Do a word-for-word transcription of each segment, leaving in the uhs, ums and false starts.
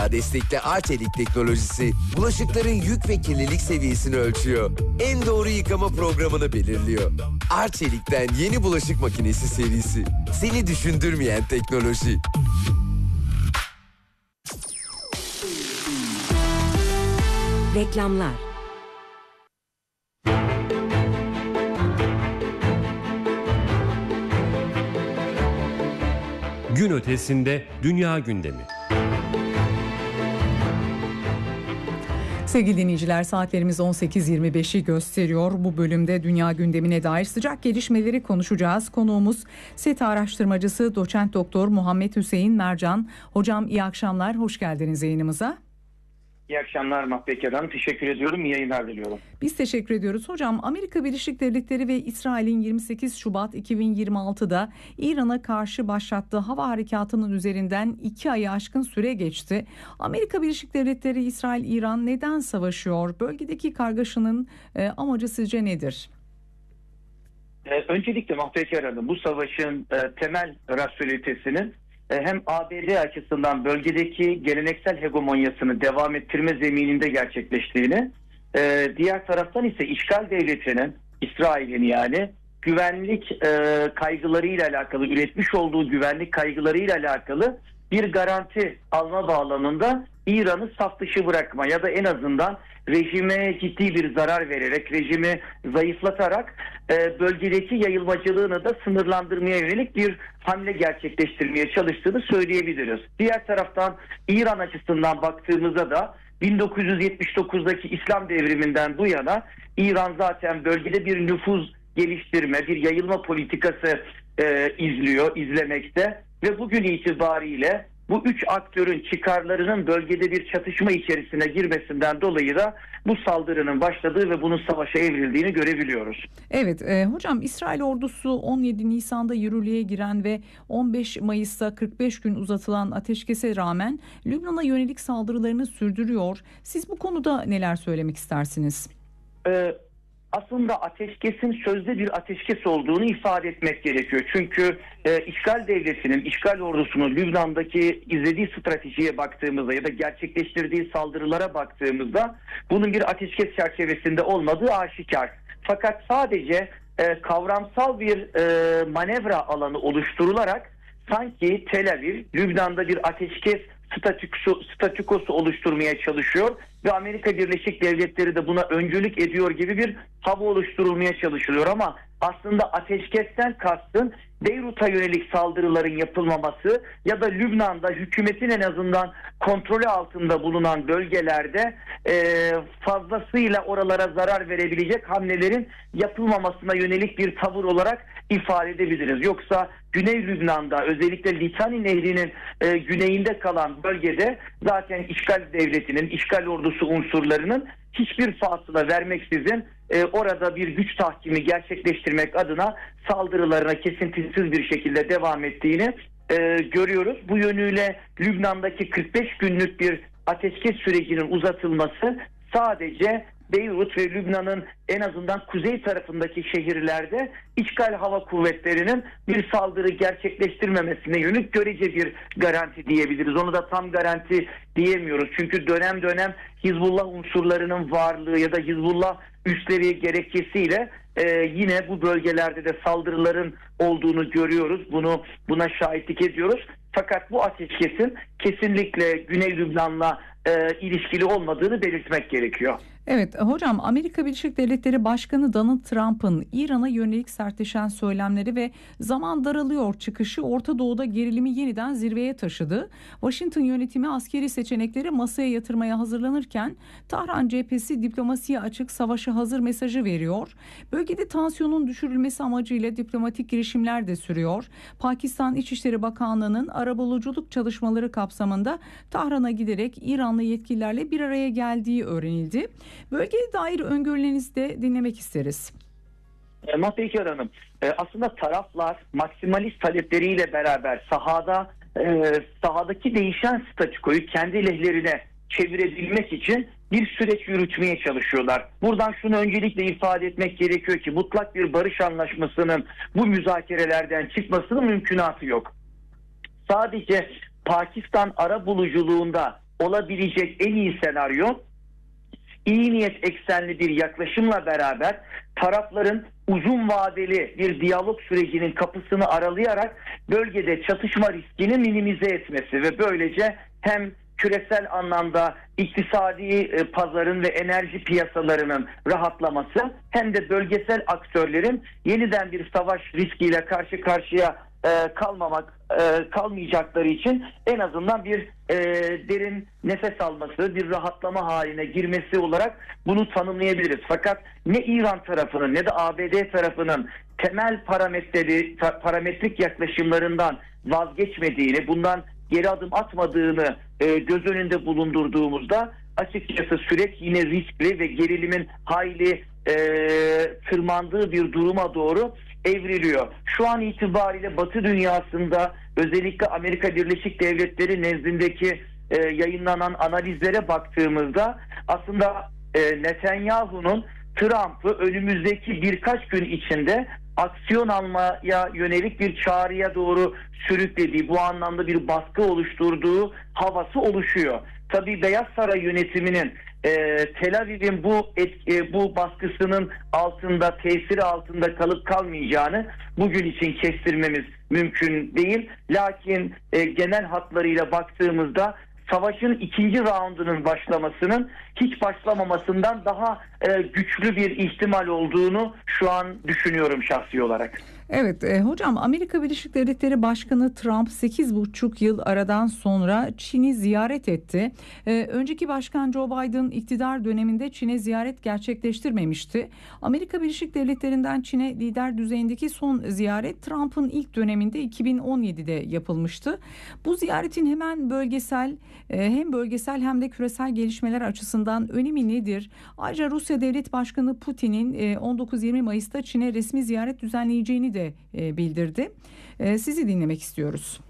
Ağ destekli Arçelik teknolojisi bulaşıkların yük ve kirlilik seviyesini ölçüyor. En doğru yıkama programını belirliyor. Arçelik'ten yeni bulaşık makinesi serisi. Seni düşündürmeyen teknoloji. Reklamlar. Gün ötesinde dünya gündemi. Sevgili dinleyiciler, saatlerimiz on sekiz yirmi beşi gösteriyor. Bu bölümde dünya gündemine dair sıcak gelişmeleri konuşacağız. Konuğumuz SETA araştırmacısı doçent doktor Muhammed Hüseyin Mercan. Hocam iyi akşamlar, hoş geldiniz yayınımıza. İyi akşamlar Mahpek Hanım. Teşekkür ediyorum. İyi yayınlar diliyorum. Biz teşekkür ediyoruz. Hocam, Amerika Birleşik Devletleri ve İsrail'in yirmi sekiz Şubat iki bin yirmi altıda İran'a karşı başlattığı hava harekatının üzerinden iki ayı aşkın süre geçti. Amerika Birleşik Devletleri, İsrail, İran neden savaşıyor? Bölgedeki kargaşanın e, amacı sizce nedir? Ee, öncelikle Mahpek Hanım, bu savaşın e, temel rasyonelitesinin hem A B D açısından bölgedeki geleneksel hegemonyasını devam ettirme zemininde gerçekleştiğini, diğer taraftan ise işgal devletinin, İsrail'in yani güvenlik kaygılarıyla alakalı, üretmiş olduğu güvenlik kaygılarıyla alakalı bir garanti alma bağlamında İran'ı saf dışı bırakma ya da en azından rejime ciddi bir zarar vererek, rejimi zayıflatarak e, bölgedeki yayılmacılığını da sınırlandırmaya yönelik bir hamle gerçekleştirmeye çalıştığını söyleyebiliriz. Diğer taraftan İran açısından baktığımızda da bin dokuz yüz yetmiş dokuzdaki İslam devriminden bu yana İran zaten bölgede bir nüfuz geliştirme, bir yayılma politikası e, izliyor, izlemekte ve bugün itibariyle bu üç aktörün çıkarlarının bölgede bir çatışma içerisine girmesinden dolayı da bu saldırının başladığı ve bunun savaşa evrildiğini görebiliyoruz. Evet e, hocam, İsrail ordusu on yedi Nisan'da yürürlüğe giren ve on beş Mayıs'ta kırk beş gün uzatılan ateşkese rağmen Lübnan'a yönelik saldırılarını sürdürüyor. Siz bu konuda neler söylemek istersiniz? Evet. Aslında ateşkesin sözde bir ateşkes olduğunu ifade etmek gerekiyor. Çünkü e, işgal devletinin, işgal ordusunun Lübnan'daki izlediği stratejiye baktığımızda ya da gerçekleştirdiği saldırılara baktığımızda bunun bir ateşkes çerçevesinde olmadığı aşikar. Fakat sadece e, kavramsal bir e, manevra alanı oluşturularak sanki Tel Aviv Lübnan'da bir ateşkes statükosu, statükosu oluşturmaya çalışıyor ve Amerika Birleşik Devletleri de buna öncülük ediyor gibi bir hava oluşturulmaya çalışılıyor ama aslında ateşkesten kastın Beyrut'a yönelik saldırıların yapılmaması ya da Lübnan'da hükümetin en azından kontrolü altında bulunan bölgelerde e, fazlasıyla oralara zarar verebilecek hamlelerin yapılmamasına yönelik bir tavır olarak ifade edebiliriz. Yoksa Güney Lübnan'da, özellikle Litani Nehri'nin e, güneyinde kalan bölgede zaten işgal devletinin, işgal ordusu unsurlarının hiçbir fasıla vermeksizin e, orada bir güç tahkimi gerçekleştirmek adına saldırılarına kesintisiz bir şekilde devam ettiğini e, görüyoruz. Bu yönüyle Lübnan'daki kırk beş günlük bir ateşkes sürecinin uzatılması sadece Beyrut ve Lübnan'ın en azından kuzey tarafındaki şehirlerde işgal hava kuvvetlerinin bir saldırı gerçekleştirmemesine yönelik görece bir garanti diyebiliriz. Onu da tam garanti diyemiyoruz. Çünkü dönem dönem Hizbullah unsurlarının varlığı ya da Hizbullah üsleri gerekçesiyle e, yine bu bölgelerde de saldırıların olduğunu görüyoruz. Bunu buna şahitlik ediyoruz. Fakat bu ateşkesin kesinlikle Güney Lübnan'la e, ilişkili olmadığını belirtmek gerekiyor. Evet hocam, Amerika Birleşik Devletleri Başkanı Donald Trump'ın İran'a yönelik sertleşen söylemleri ve zaman daralıyor çıkışı Orta Doğu'da gerilimi yeniden zirveye taşıdı. Washington yönetimi askeri seçenekleri masaya yatırmaya hazırlanırken Tahran cephesi diplomasiye açık, savaşa hazır mesajı veriyor. Bölgede tansiyonun düşürülmesi amacıyla diplomatik girişimler de sürüyor. Pakistan İçişleri Bakanlığı'nın arabuluculuk çalışmaları kapsamında Tahran'a giderek İranlı yetkililerle bir araya geldiği öğrenildi. Bölgeye dair öngörülerinizi de dinlemek isteriz. E, Mahpeyker Hanım, e, aslında taraflar maksimalist talepleriyle beraber sahada e, sahadaki değişen statükoyu kendi lehlerine çevirebilmek için bir süreç yürütmeye çalışıyorlar. Buradan şunu öncelikle ifade etmek gerekiyor ki mutlak bir barış anlaşmasının bu müzakerelerden çıkmasının mümkünatı yok. Sadece Pakistan arabuluculuğunda olabilecek en iyi senaryo, iyi niyet eksenli bir yaklaşımla beraber tarafların uzun vadeli bir diyalog sürecinin kapısını aralayarak bölgede çatışma riskini minimize etmesi ve böylece hem küresel anlamda iktisadi e, pazarın ve enerji piyasalarının rahatlaması hem de bölgesel aktörlerin yeniden bir savaş riskiyle karşı karşıya e, kalmamak e, kalmayacakları için en azından bir e, derin nefes alması, bir rahatlama haline girmesi olarak bunu tanımlayabiliriz. Fakat ne İran tarafının ne de A B D tarafının temel parametreleri, parametrik yaklaşımlarından vazgeçmediğini, bundan geri adım atmadığını e, göz önünde bulundurduğumuzda açıkçası süreç yine riskli ve gerilimin hayli e, tırmandığı bir duruma doğru evriliyor. Şu an itibariyle Batı dünyasında özellikle Amerika Birleşik Devletleri nezdindeki e, yayınlanan analizlere baktığımızda aslında e, Netanyahu'nun Trump'ı önümüzdeki birkaç gün içinde aksiyon almaya yönelik bir çağrıya doğru sürüklediği, bu anlamda bir baskı oluşturduğu havası oluşuyor. Tabii Beyaz Saray yönetiminin e, Tel Aviv'in bu etki, bu baskısının altında, tesiri altında kalıp kalmayacağını bugün için kestirmemiz mümkün değil. Lakin e, genel hatlarıyla baktığımızda savaşın ikinci raundunun başlamasının hiç başlamamasından daha e, güçlü bir ihtimal olduğunu şu an düşünüyorum şahsi olarak. Evet e, hocam, Amerika Birleşik Devletleri Başkanı Trump sekiz buçuk yıl aradan sonra Çin'i ziyaret etti. E, önceki başkan Joe Biden iktidar döneminde Çin'e ziyaret gerçekleştirmemişti. Amerika Birleşik Devletleri'nden Çin'e lider düzeyindeki son ziyaret Trump'ın ilk döneminde iki bin on yedide yapılmıştı. Bu ziyaretin hemen bölgesel e, hem bölgesel hem de küresel gelişmeler açısından önemi nedir? Ayrıca Rusya Devlet Başkanı Putin'in e, on dokuz yirmi Mayıs'ta Çin'e resmi ziyaret düzenleyeceğini de bildirdi. Sizi dinlemek istiyoruz.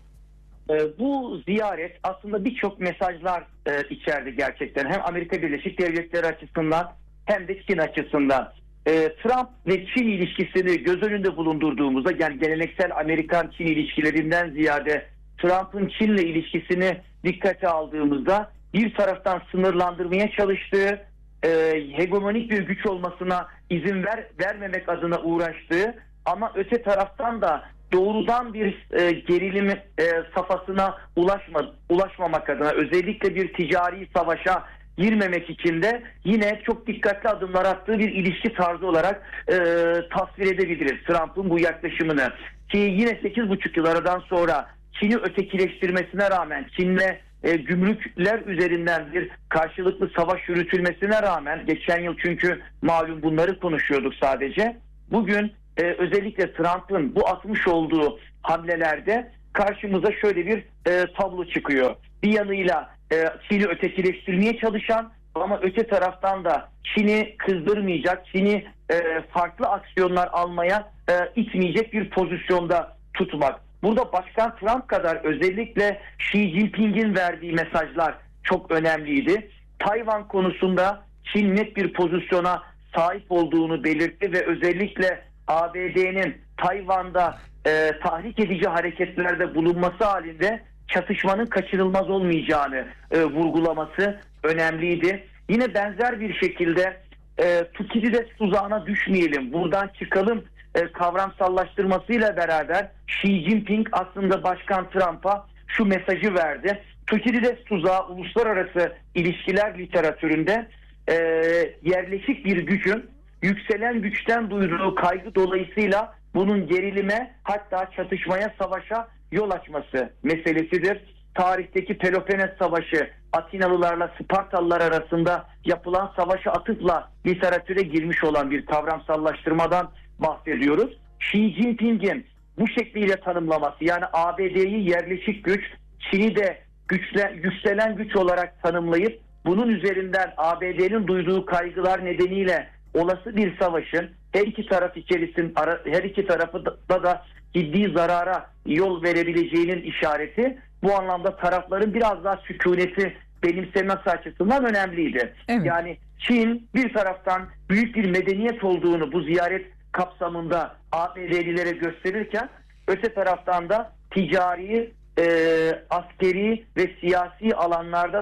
Bu ziyaret aslında birçok mesajlar içerdi gerçekten. Hem Amerika Birleşik Devletleri açısından hem de Çin açısından. Trump ve Çin ilişkisini göz önünde bulundurduğumuzda, yani geleneksel Amerikan-Çin ilişkilerinden ziyade Trump'ın Çin'le ilişkisini dikkate aldığımızda bir taraftan sınırlandırmaya çalıştığı, hegemonik bir güç olmasına izin ver, vermemek adına uğraştığı ama öte taraftan da doğrudan bir e, gerilim e, safhasına ulaşma, ulaşmamak adına, özellikle bir ticari savaşa girmemek için de yine çok dikkatli adımlar attığı bir ilişki tarzı olarak e, tasvir edebiliriz Trump'ın bu yaklaşımını. Ki yine sekiz buçuk yıl aradan sonra Çin'i ötekileştirmesine rağmen, Çin'le e, gümrükler üzerinden bir karşılıklı savaş yürütülmesine rağmen, geçen yıl çünkü malum bunları konuşuyorduk sadece, bugün Ee, özellikle Trump'ın bu atmış olduğu hamlelerde karşımıza şöyle bir e, tablo çıkıyor. Bir yanıyla e, Çin'i ötekileştirmeye çalışan ama öte taraftan da Çin'i kızdırmayacak, Çin'i e, farklı aksiyonlar almaya e, itmeyecek bir pozisyonda tutmak. Burada Başkan Trump kadar özellikle Xi Jinping'in verdiği mesajlar çok önemliydi. Tayvan konusunda Çin net bir pozisyona sahip olduğunu belirtti ve özellikle A B D'nin Tayvan'da e, tahrik edici hareketlerde bulunması halinde çatışmanın kaçınılmaz olmayacağını e, vurgulaması önemliydi. Yine benzer bir şekilde e, Thukydides tuzağına düşmeyelim, buradan çıkalım e, kavramsallaştırmasıyla beraber Xi Jinping aslında Başkan Trump'a şu mesajı verdi. Thukydides tuzağı uluslararası ilişkiler literatüründe e, yerleşik bir gücün yükselen güçten duyduğu kaygı dolayısıyla bunun gerilime, hatta çatışmaya, savaşa yol açması meselesidir. Tarihteki Peloponnes Savaşı, Atinalılarla Spartalılar arasında yapılan savaşa atıfla literatüre girmiş olan bir kavramsallaştırmadan bahsediyoruz. Xi Jinping'in bu şekliyle tanımlaması, yani A B D'yi yerleşik güç, Çin'i de güçle, yükselen güç olarak tanımlayıp bunun üzerinden A B D'nin duyduğu kaygılar nedeniyle olası bir savaşın her iki taraf içerisinde, her iki tarafı da, da ciddi zarara yol verebileceğinin işareti. Bu anlamda tarafların biraz daha sükuneti benimsemesi açısından önemliydi. Evet. Yani Çin bir taraftan büyük bir medeniyet olduğunu bu ziyaret kapsamında A B D'lilere gösterirken, öte taraftan da ticari, e, askeri ve siyasi alanlarda da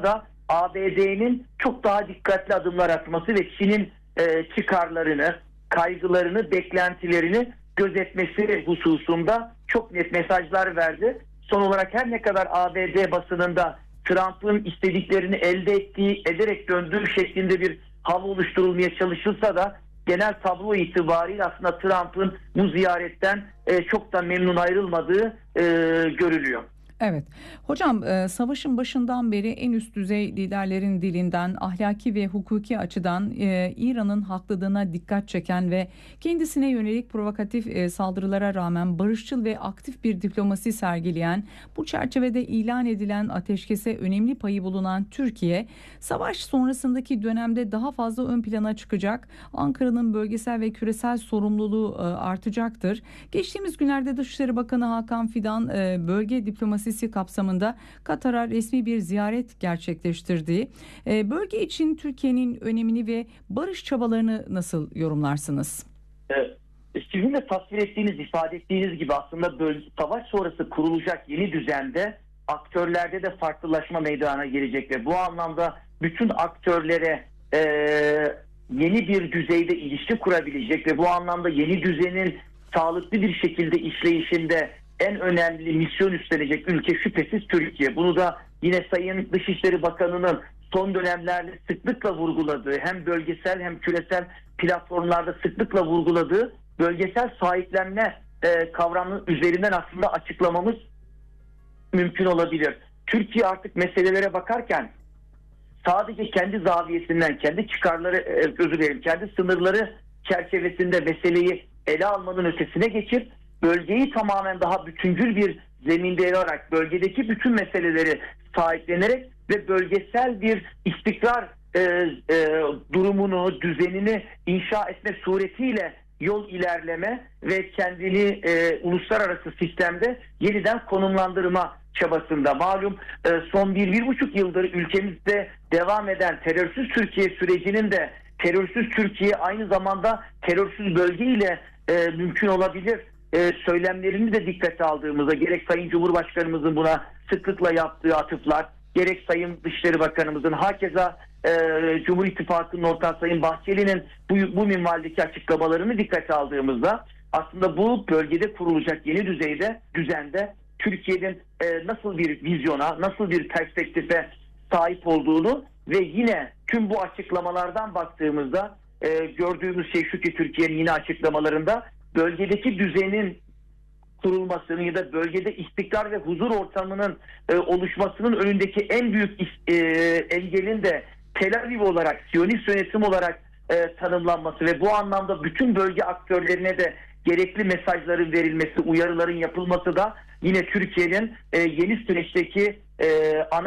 A B D'nin çok daha dikkatli adımlar atması ve Çin'in e, çıkarlarını, kaygılarını, beklentilerini gözetmesi hususunda çok net mesajlar verdi. Son olarak her ne kadar A B D basınında Trump'ın istediklerini elde ettiği, ederek döndüğü şeklinde bir hava oluşturulmaya çalışılsa da genel tablo itibariyle aslında Trump'ın bu ziyaretten e, çok da memnun ayrılmadığı e, görülüyor. Evet. Hocam, e, savaşın başından beri en üst düzey liderlerin dilinden ahlaki ve hukuki açıdan e, İran'ın haklılığına dikkat çeken ve kendisine yönelik provokatif e, saldırılara rağmen barışçıl ve aktif bir diplomasi sergileyen, bu çerçevede ilan edilen ateşkese önemli payı bulunan Türkiye, savaş sonrasındaki dönemde daha fazla ön plana çıkacak. Ankara'nın bölgesel ve küresel sorumluluğu e, artacaktır. Geçtiğimiz günlerde Dışişleri Bakanı Hakan Fidan e, bölge diplomasisi kapsamında Katar'a resmi bir ziyaret gerçekleştirdi. E, bölge için Türkiye'nin önemini ve barış çabalarını nasıl yorumlarsınız? Evet. Sizin de tasvir ettiğiniz, ifade ettiğiniz gibi aslında bölge, savaş sonrası kurulacak yeni düzende aktörlerde de farklılaşma meydana gelecek ve bu anlamda bütün aktörlere e, yeni bir düzeyde ilişki kurabilecek ve bu anlamda yeni düzenin sağlıklı bir şekilde işleyişinde en önemli misyon üstlenecek ülke şüphesiz Türkiye. Bunu da yine Sayın Dışişleri Bakanı'nın son dönemlerde sıklıkla vurguladığı, hem bölgesel hem küresel platformlarda sıklıkla vurguladığı bölgesel sahiplenme e, kavramı üzerinden aslında açıklamamız mümkün olabilir. Türkiye artık meselelere bakarken sadece kendi zaviyesinden, kendi çıkarları, e, özür dilerim, kendi sınırları çerçevesinde meseleyi ele almanın ötesine geçip bölgeyi tamamen daha bütüncül bir zeminde ele alarak bölgedeki bütün meseleleri sahiplenerek ve bölgesel bir istikrar e, e, durumunu, düzenini inşa etme suretiyle yol ilerleme ve kendini e, uluslararası sistemde yeniden konumlandırma çabasında. Malum e, son bir, bir buçuk yıldır ülkemizde devam eden terörsüz Türkiye sürecinin de terörsüz Türkiye aynı zamanda terörsüz bölge ile e, mümkün olabilir e, söylemlerini de dikkate aldığımızda gerek Sayın Cumhurbaşkanımızın buna sıklıkla yaptığı atıflar, gerek Sayın Dışişleri Bakanımızın, hakeza e, Cumhur İttifakı'nın ortağı Sayın Bahçeli'nin bu, bu minvaldeki açıklamalarını dikkate aldığımızda aslında bu bölgede kurulacak yeni düzeyde, düzende Türkiye'nin e, nasıl bir vizyona, nasıl bir perspektife sahip olduğunu ve yine tüm bu açıklamalardan baktığımızda e, gördüğümüz şey şu ki Türkiye'nin yine açıklamalarında bölgedeki düzenin kurulmasının ya da bölgede istikrar ve huzur ortamının e, oluşmasının önündeki en büyük e, engelin de Tel Aviv olarak, Siyonist yönetim olarak e, tanımlanması ve bu anlamda bütün bölge aktörlerine de gerekli mesajların verilmesi, uyarıların yapılması da yine Türkiye'nin e, yeni süreçteki e, ana